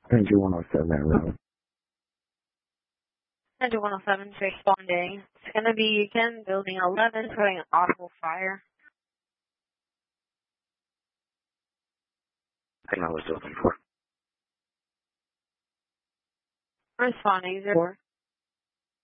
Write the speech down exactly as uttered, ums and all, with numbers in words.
Ranger one oh seven, road. Ranger one oh seven is responding. It's going to be again building eleven, showing an audible fire. I know I was looking for. Responding, zero four.